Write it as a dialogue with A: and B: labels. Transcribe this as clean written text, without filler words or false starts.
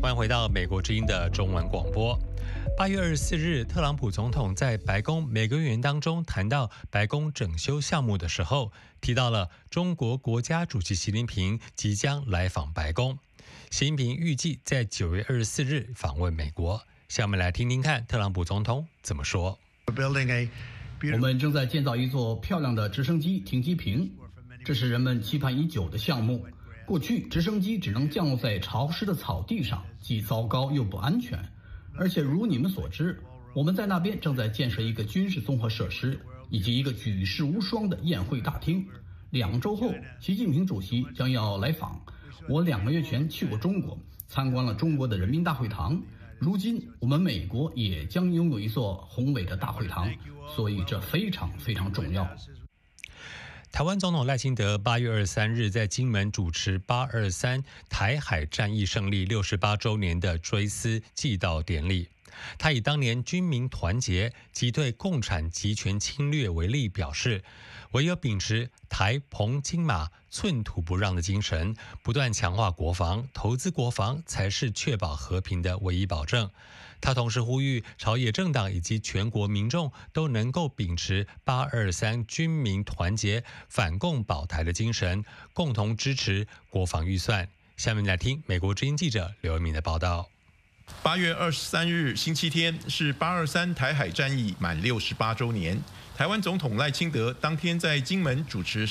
A: 欢迎回到美国之音的中文广播。8月24日，特朗普总统在白宫每个月当中谈到白宫整修项目的时候，提到了中国国家主席习近平即将来访白宫。习近平预计在9月24日访问美国。下面来听听看特朗普总统怎么说。
B: 我们正在建造一座漂亮的直升机停机坪，这是人们期盼已久的项目。过去直升机只能降落在潮湿的草地上，既糟糕又不安全。而且如你们所知，我们在那边正在建设一个军事综合设施，以及一个举世无双的宴会大厅。2周后，习近平主席将要来访。我2个月前去过中国，参观了中国的人民大会堂。如今我们美国也将拥有一座宏伟的大会堂，所以这非常非常重要。
A: 台湾总统赖清德8月23日在金门主持823台海战役胜利68周年的追思祭悼典礼。他以当年军民团结击退共产集权侵略为例，表示唯有秉持台澎金马寸土不让的精神，不断强化国防，投资国防才是确保和平的唯一保证。他同时呼吁朝野政党以及全国民众都能够秉持823军民团结反共保台的精神，共同支持国防预算。下面来听美国之音记者刘文敏的报道。
C: 8月23日星期天是823台海战役满68周年。台湾总统赖清德当天在金门主持